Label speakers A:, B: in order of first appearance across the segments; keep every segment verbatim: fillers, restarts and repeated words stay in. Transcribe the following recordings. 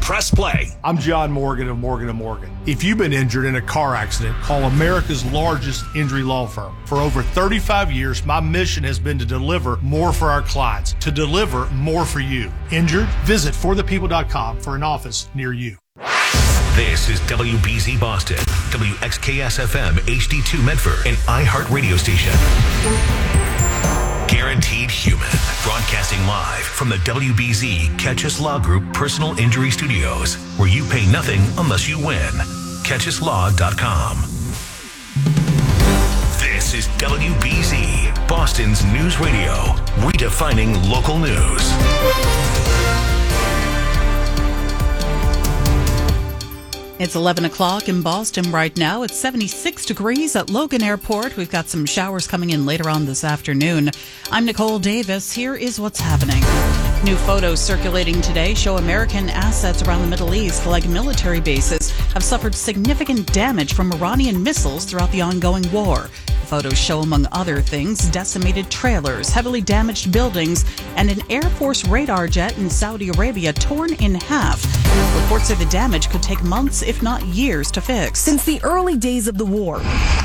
A: press play.
B: I'm John Morgan of Morgan and Morgan. If you've been injured in a car accident, call America's largest injury law firm. For over thirty-five years, my mission has been to deliver more for our clients, to deliver more for you. Injured? Visit for the people dot com for an office near you.
A: This is W B Z Boston, W X K S F M H D two Medford, an iHeart radio station. Guaranteed Human, broadcasting live from the W B Z Catch Us Law Group Personal Injury Studios, where you pay nothing unless you win. catch us law dot com. This is W B Z, Boston's news radio, redefining local news.
C: It's eleven o'clock in Boston right now. It's seventy-six degrees at Logan Airport. We've got some showers coming in later on this afternoon. I'm Nicole Davis. Here is what's happening. New photos circulating today show American assets around the Middle East, like military bases, have suffered significant damage from Iranian missiles throughout the ongoing war. The photos show, among other things, decimated trailers, heavily damaged buildings, and an Air Force radar jet in Saudi Arabia torn in half. Reports say the damage could take months, if not years, to fix.
D: Since the early days of the war,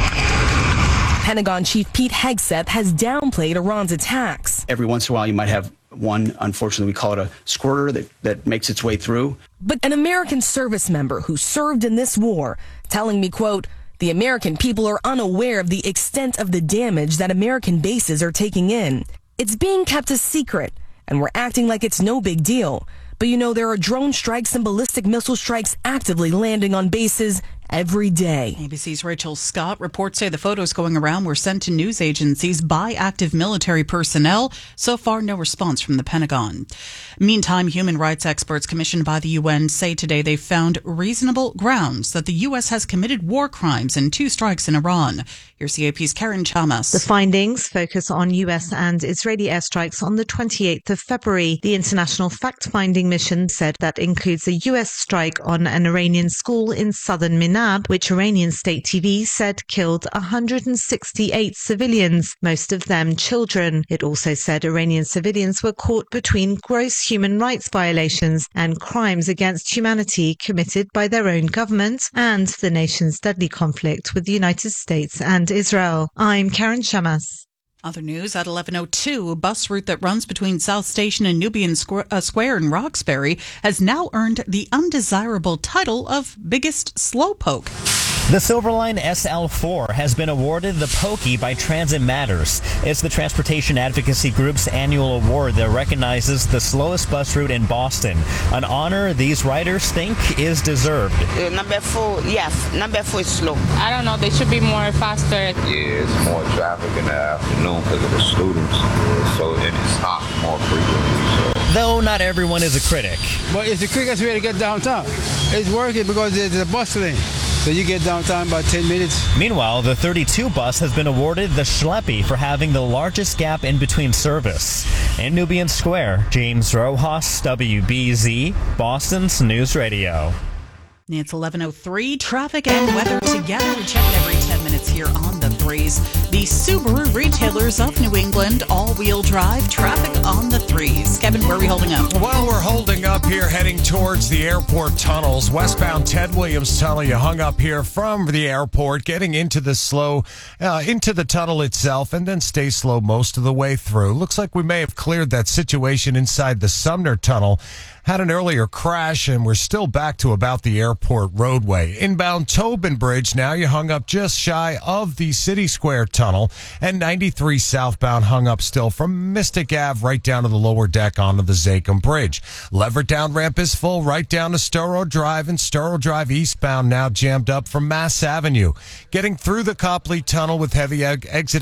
D: Pentagon Chief Pete Hegseth has downplayed Iran's attacks.
E: Every once in a while, you might have one, unfortunately, we call it a squirter that, that makes its way through.
D: But an American service member who served in this war telling me, quote, the American people are unaware of the extent of the damage that American bases are taking in. It's being kept a secret, and we're acting like it's no big deal. But you know, there are drone strikes and ballistic missile strikes actively landing on bases every day.
C: A B C's Rachel Scott reports say the photos going around were sent to news agencies by active military personnel. So far, no response from the Pentagon. Meantime, human rights experts commissioned by the U N say today they found reasonable grounds that the U S has committed war crimes in two strikes in Iran. Here's C A P's Karen Chamas.
F: The findings focus on U S and Israeli airstrikes on the twenty-eighth of February. The international fact-finding mission said that includes a U S strike on an Iranian school in southern Minab, which Iranian state T V said killed one hundred sixty-eight civilians, most of them children. It also said Iranian civilians were caught between gross human rights violations and crimes against humanity committed by their own government and the nation's deadly conflict with the United States and Israel. I'm Karen Shamas.
C: Other news at eleven oh two, a bus route that runs between South Station and Nubian Square, uh, Square in Roxbury has now earned the undesirable title of biggest slowpoke.
G: The Silverline S L four has been awarded the Pokey by Transit Matters. It's the transportation advocacy group's annual award that recognizes the slowest bus route in Boston, an honor these riders think is deserved.
H: Uh, number four, yes, number four is slow.
I: I don't know, they should be more faster.
J: Yeah, it's more traffic in the afternoon because of the students, so and it stops more frequently. So.
G: Though not everyone is a critic.
K: But it's the quickest way to get downtown. It's working because there's a bus lane. So you get downtown about ten minutes.
G: Meanwhile, the thirty-two bus has been awarded the Schleppy for having the largest gap in between service. In Nubian Square, James Rojas, W B Z, Boston's News Radio.
C: It's eleven oh three. Traffic and weather together. We check every ten minutes here on the threes. The Subaru retailers of New England, all-wheel drive, traffic on the threes. Kevin, where are we holding up?
L: Well, we're holding up here heading towards the airport tunnels. Westbound Ted Williams Tunnel, you hung up here from the airport, getting into the slow, uh, into the tunnel itself, and then stay slow most of the way through. Looks like we may have cleared that situation inside the Sumner Tunnel. Had an earlier crash, and we're still back to about the airport roadway. Inbound Tobin Bridge, now you hung up just shy of the City Square Tunnel, and ninety-three southbound hung up still from Mystic Ave right down to the lower deck onto the Zachem Bridge. Leverett ramp is full right down to Storrow Drive, and Storrow Drive eastbound now jammed up from Mass Avenue. Getting through the Copley Tunnel with heavy exit